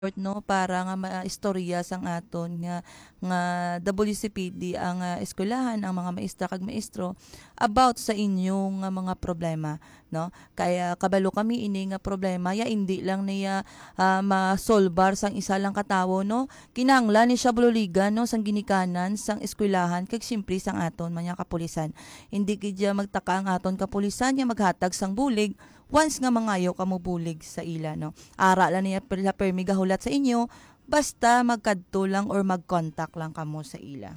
no para nga maistorya sang aton nga WCPD ang eskwelahan ang mga maestra kag maestro about sa inyong mga problema no kaya kabalo kami ini nga problema ya hindi lang niya masolbar sang isa lang katawo no kinahanglan ni siya bululigan no sang ginikanan sang eskwelahan kag simpre sang aton mga kapulisan hindi kidya magtaka ang aton kapulisan ya maghatag sang bulig once nga mangayo ka mo bulig sa ila no ara lang niya permi gahulat sa inyo basta magkadto lang or mag-contact lang kamo sa ila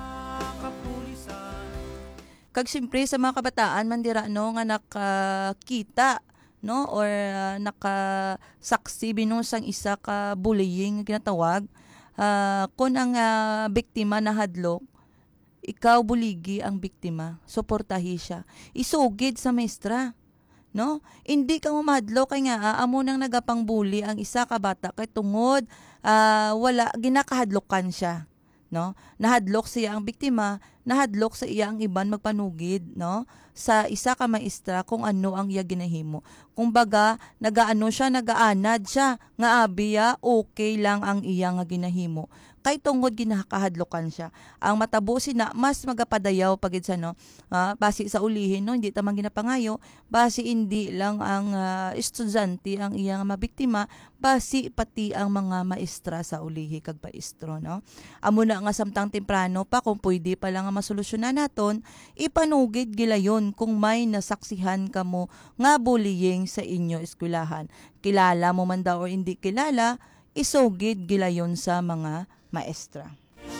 kag simpre sa mga kabataan man dira no nga nakakita no or nakasaksi binusang isa ka bullying nga ginatawag kun ang biktima na hadlok ikaw buligi ang biktima suportahi siya isugid sa maestra no hindi ka mamadlo kay nga amo nang nagapangbuli ang isa ka bata kay tungod wala ginakahadlokan siya no nahadlok siya ang biktima nahadlok sa iya ang iban magpanugid no sa isa ka maestra kung ano ang iya ginahimo kung baga nagaano siya nagaanad siya nga abiya okay lang ang iya nga ginahimo kay tungod ginakahadlokan siya ang matabo sina mas magapadayaw pagid sa no base sa ulihin no hindi ta man ginapangayo base hindi lang ang estudyante ang iya nga mabiktima base pati ang mga maestra sa ulihi kag maestro no amo na nga samtang temprano pa kung pwede pa lang nga masolusyonan naton ipanugid gilayon kung may nasaksihan kamo nga bullying sa inyo eskwelahan kilala mo man daw o hindi kilala isugid gilayon sa mga maestra.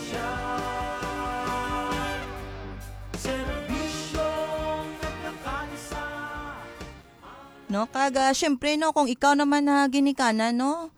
No, kaga syempre no kung ikaw naman na ginikanan no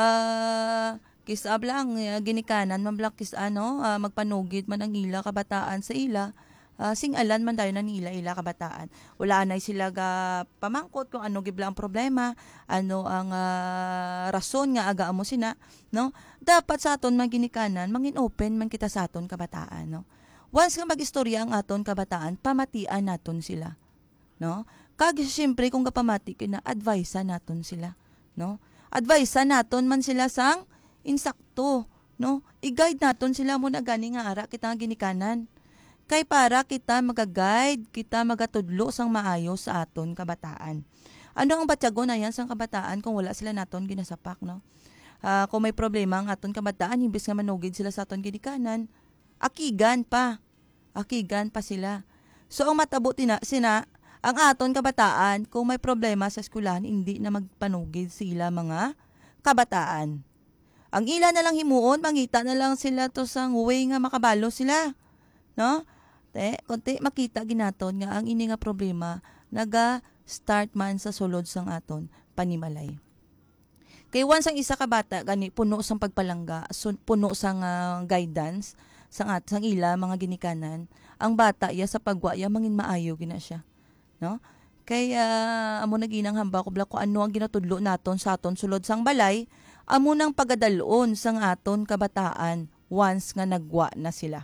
kisab lang ginikanan man black kis magpanugid man ang ila kabataan sa ila singalan man dayon na ila kabataan wala na sila ga pamangkot kung ano gibla ang problema ano ang rason nga aga mo sina no dapat sa aton maginikanan mangin open man kita sa aton kabataan no once nga magistorya ang aton kabataan pamatian naton sila no kag syempre kung kapamati kina advise naton sila no advise naton man sila sang insakto no i-guide naton sila mo na gani nga ara kita nga ginikanan kay para kita magaguide, kita magatudlo sang maayo sa aton kabataan. Ano ang batyagon na yan sang kabataan kung wala sila naton ginasapak, no? Kung may problema ang aton kabataan, imbis nga manugid sila sa aton ginikanan, akigan pa sila. So ang matabo sina, ang aton kabataan, kung may problema sa eskwelahan, hindi na magpanugid sila mga kabataan. Ang ila na lang himuon, mangita na lang sila to sang way nga makabalo sila, no? Konti makita ginaton nga ang ini nga problema naga-start man sa sulod sang aton panimalay. Kay once ang isa ka bata gani puno sang pagpalangga, puno sang guidance sang ila mga ginikanan, ang bata ya sa pagwa ya mangin maayo gina siya, no? Kay amo na ginang hamba ko ko ano ang ginatudlo naton sa aton sulod sang balay, amo nang pagadalon sang aton kabataan once nga nagwa na sila.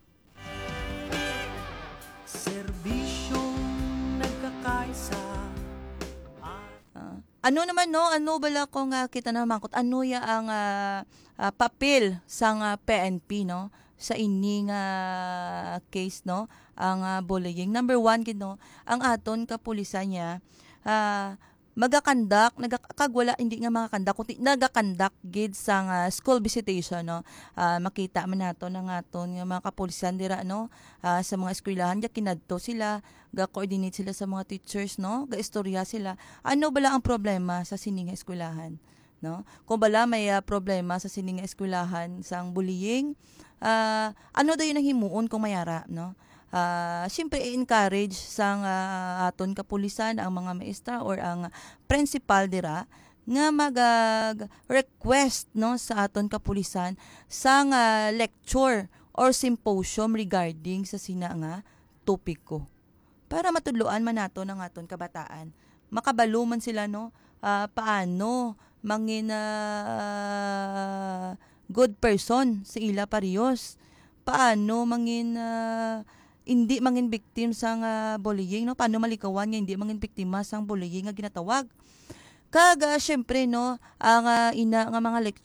Ano naman no, ano bala ko nga kita na mangkot, ano ya ang papel sang PNP no sa ining case no, ang bullying. Number 1 gid no, ang aton kapulisan niya magakandak nagakagwala hindi nga makakandak kundi nagakandak gid sang school visitation no makita man nato ng aton nga mga kapulisan dira no sa mga eskwelahan ya kinadto sila ga-coordinate sila sa mga teachers no ga-istorya sila ano bala ang problema sa sining eskwelahan no kung bala may problema sa sining eskwelahan sang bullying ano daw yung himuon kung mayara no siyempre i-encourage sang aton kapulisan ang mga maestra or ang principal dira nga mag-request no sa aton kapulisan sang lecture or symposium regarding sa sina nga topiko para matudloan man nato ng aton kabataan makabalo man sila no paano mangin good person sa ila parehas paano mangin hindi mangin victim sang bullying no paano malikawan nga hindi mangin biktima sang bullying nga ginatawag Kag syempre no, ang ina nga mga